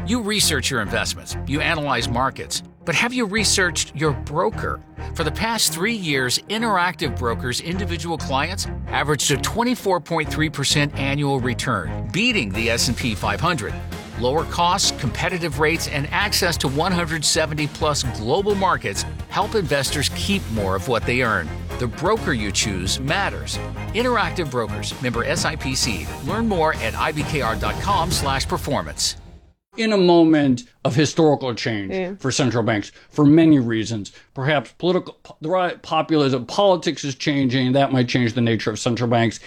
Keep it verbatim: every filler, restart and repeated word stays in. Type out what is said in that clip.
You research your investments, you analyze markets, but have you researched your broker? For the past three years, Interactive Brokers' individual clients averaged a twenty-four point three percent annual return, beating the S and P five hundred. Lower costs, competitive rates, and access to one hundred seventy plus global markets help investors keep more of what they earn. The broker you choose matters. Interactive Brokers, member S I P C. Learn more at I B K R dot com slash performance. In a moment of historical change yeah. for central banks, for many reasons, perhaps political, the populism, politics is changing. That might change the nature of central banks.